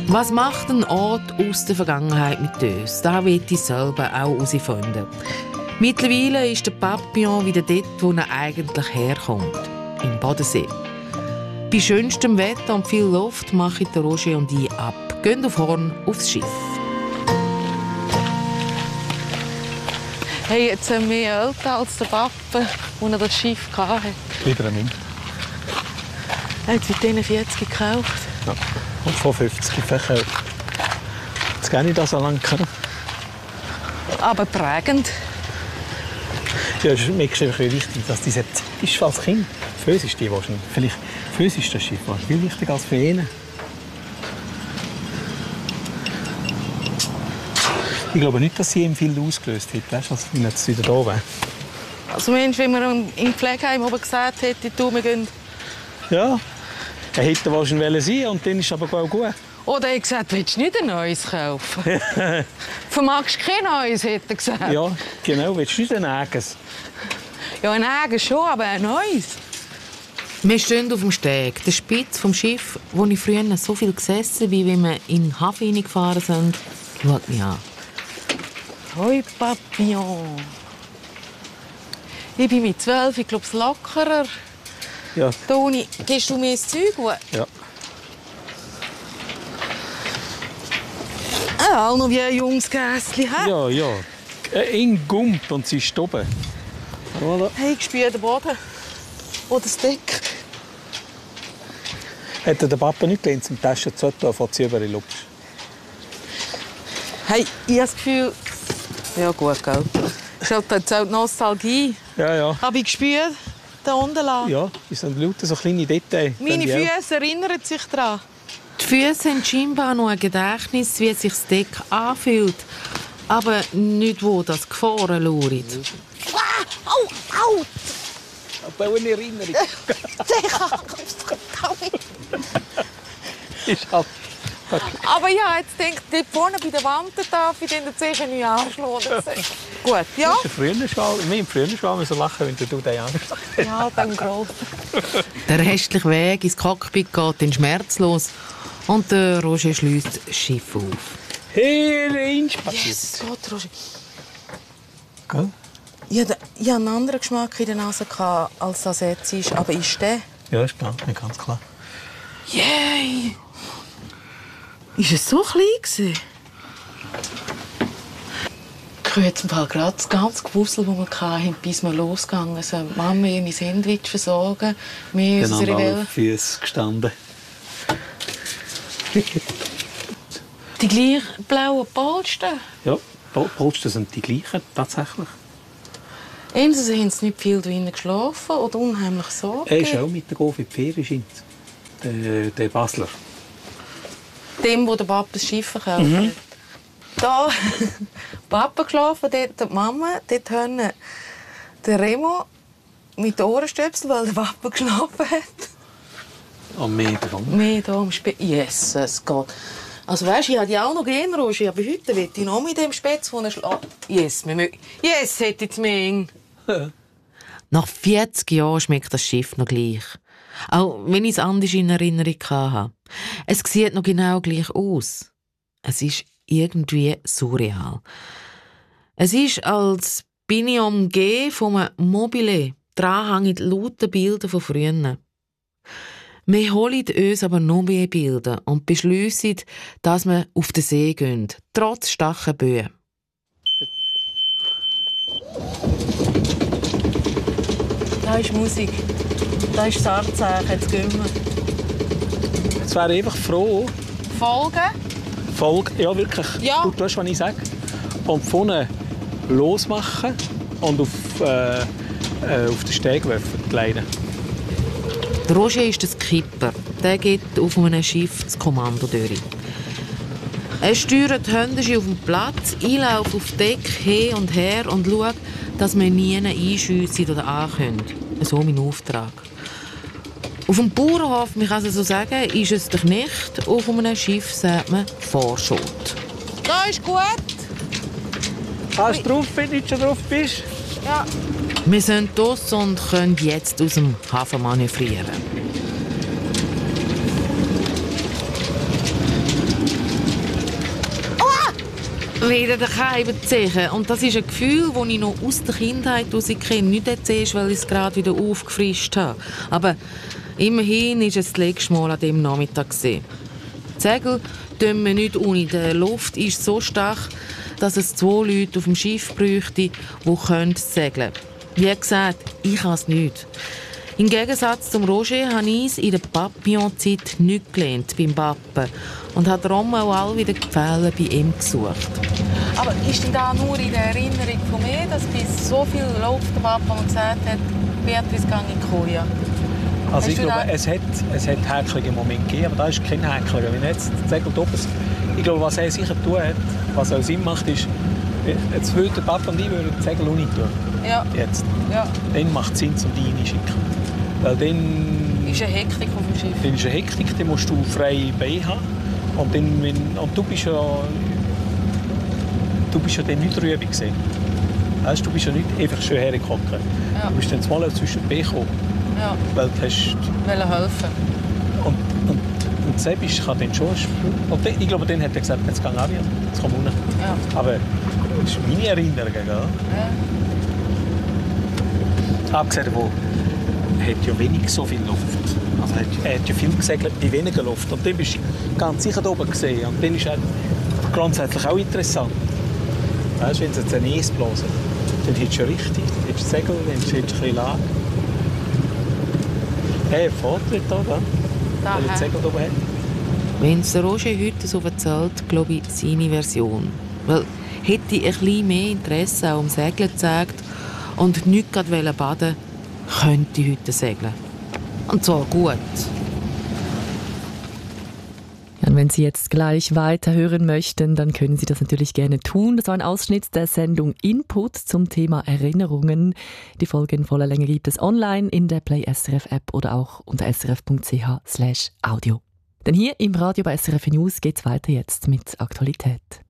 Was macht ein Ort aus der Vergangenheit mit uns? Das will ich selber auch herausfinden. Mittlerweile ist der Papillon wieder dort, wo er eigentlich herkommt. Im Bodensee. Bei schönstem Wetter und viel Luft machen Roger und ich ab. Gehen auf Horn aufs Schiff. Hey, jetzt haben wir mehr älter als der Papa, als er das Schiff hatte. Lieber nicht. Er hat mit denen 40 gekauft. Ja. Und vor 50 verkauft. Jetzt gar nicht so lange können. Aber prägend. Ja, es ist mir einfach wichtig, dass diese Zeit ist als Kind. Für uns ist die wahrscheinlich. Vielleicht für uns ist das Schiff viel wichtiger als für ihn. Ich glaube nicht, dass sie ihm viel ausgelöst hat, weißt, als wenn jetzt wieder da wäre. Also Mensch, wenn man im Pflegeheim oben gesagt hätte, wir gehen. Ja, er hätte wahrscheinlich sein und dann ist es aber auch gut. Oder er hat gesagt, willst du nicht ein neues kaufen? Vermagst du kein neues, hat er gesagt. Ja, genau, willst du nicht ein eigenes? Ja, ein eigenes schon, aber ein neues. Wir stehen auf dem Steg, der Spitz vom Schiff, wo ich früher so viel gesessen bin, wie wir in den Hafen hineingefahren sind, schaut mich an. Hoi, Papillon. Ich bin mit 12, ich glaube, es lockerer. Ja. Toni, gehst du mir das Zeug? Ja. Auch noch wie ein junges Gässchen. Ja, ja. In Gummt und sie ist oben. Voilà. Hey, ich spüre den Boden. Oder das Deck. Hätte der Papa nicht gelernt, zum Taschen zu tun, von über die Luft. Hey, ich habe das Gefühl... Ja gut, gell. Das ist halt auch die Nostalgie. Ja, ja. Habe ich gespürt, da unten lang. Ja, es sind lauter so kleine Details. Meine Füße erinnern sich daran. Die Füße haben scheinbar noch ein Gedächtnis, wie sich das Deck anfühlt. Aber nicht, wo das Gefahren lauert. Au, au! Aber eine Erinnerung. Ist halt... Aber ja, jetzt denkt dort vorne bei der Wand darf ich den sicher nicht anschlagen. Gut, ja? Das ist im frühen Schwal müssen lachen, wenn du den anschlagst. Ja, dann groß. Der restliche Weg ins Cockpit geht dann schmerzlos und der Roger schließt das Schiff auf. Hey, Range! Yes, Gott, Roger. Gell? Ich hatte einen anderen Geschmack in der Nase, als das jetzt ist. Aber ist der? Ja, ist klar, ganz klar. Yay! Ist es so klein? Ich habe jetzt im Fall gerade das ganze Gewusel, das wir hatten, bis wir losgegangen sind. Mama mir mein Sandwich versorgen, wir unsere Dann Welle. alle Füße gestanden. Die gleichen blauen Polster? Ja, Polster sind die gleichen, tatsächlich. Entweder haben sie nicht viel drinnen geschlafen oder unheimlich Sorge. Er ist auch mit der Gof in die Ferien, der Basler. Dem, wo der Papa das Schiff verkauft hat. Da Papa geschlafen, dort die Mama, dort haben der Remo mit den Ohrenstöpseln, weil der Papa geschlafen hat. Am Meer davon. Mehr da am Spätzle. Jesus Gott. Also weißt du, ich hatte ja auch noch gerne, Roger, aber heute will ich noch mit dem Spätzle, wo er schlägt. Yes, hätte ich mehr. Nach 40 Jahren schmeckt das Schiff noch gleich. Auch wenn ich es anders in Erinnerung hatte. Es sieht noch genau gleich aus. Es ist irgendwie surreal. Es ist, als bin ich umgeben von einem Mobile. Dran hängen lauter Bilder von früher. Wir holen uns aber noch mehr Bilder und beschliessen, dass wir auf den See gehen, trotz starken Böen. Da ist Musik. Da ist das Artzeichen. Jetzt gehen wir. Jetzt wäre ich einfach froh. Folgen? Ja, wirklich. Ja. Du weißt, was ich sage. Und vorne losmachen und auf den Steg werfen, die Leine. Der Roger ist der Skipper. Der geht auf einem Schiff das Kommando durch. Er steuert die Hände auf dem Platz, ich laufe auf Deck hin und her und schaue, dass wir nie einschiessen oder ankommen. So mein Auftrag. Auf dem Bauernhof, man kann es so sagen, ist es der Knecht. Auf einem Schiff sagt man Vorschot. Da ist gut. Hast du drauf, wenn du schon drauf bist? Ja. Wir sind draussen und können jetzt aus dem Hafen manövrieren. Wieder daheim erzählen. Und das ist ein Gefühl, das ich noch aus der Kindheit kenne. Nicht erzählst, weil ich es gerade wieder aufgefrischt habe. Aber immerhin war es das letzte Mal an diesem Nachmittag. Die Segel tun wir nicht ohne. Die Luft ist so stark, dass es 2 Leute auf dem Schiff bräuchte, die segeln können. Wie gesagt, ich kann es nicht. Im Gegensatz zum Roger habe ich es in der Papillon-Zeit nicht gelernt beim Pappen und habe darum auch alle wieder die Fälle bei ihm gesucht. Aber ist denn da nur in der Erinnerung von mir, dass bis so viel läuft der Papa und gesagt hat, Beatrice, gehe in die Koja? Also ich glaube, es hat häkelige Momente gegeben, aber da ist kein Häkler. Wenn jetzt die Segel oben, ich glaube, was er sicher tun hat, was auch Sinn macht, ist, jetzt würde der Papa und ich die Segel auch nicht tun. Ja. Jetzt. Ja. Dann macht es Sinn, um die reinzuschicken. Weil dann ist eine Hektik auf dem Schiff. Dann ist eine Hektik, dann musst du freie Beine haben. Und du bist ja dann nicht drüber gewesen. Weißt, du bist ja nicht einfach schön hergekommen. Ja. Du bist dann mal zwischen den Beinen gekommen. Ja. Weil du hast helfen. Und Sebisch kann dann schon und ich glaube, dann hat er gesagt, jetzt gehen wir runter, jetzt kommen wir runter. Ja. Aber das ist meine Erinnerung. Gell? Ja. Abgesehen davon, hat ja wenig so viel Luft. Also er hat ja viel gesegelt bei weniger Luft. Und dann bist du ganz sicher da oben gesehen. Und dann ist es grundsätzlich auch interessant. Weißt, wenn sie jetzt ein Eis blasen, dann hättest du ja richtig. Dann hättest du Segel, dann hättest du ein bisschen Lage. Hey, Vortritt da, weil er die Segel oben hat. Wenn es Roger heute so erzählt, glaube ich, seine Version. Weil hätte ich ein bisschen mehr Interesse auch am Segeln gezeigt und nicht gerade baden, könnte ich heute segeln. Und zwar gut. Ja, und wenn Sie jetzt gleich weiterhören möchten, dann können Sie das natürlich gerne tun. Das war ein Ausschnitt der Sendung Input zum Thema Erinnerungen. Die Folge in voller Länge gibt es online in der Play SRF App oder auch unter srf.ch/audio. Denn hier im Radio bei SRF News geht es weiter jetzt mit Aktualität.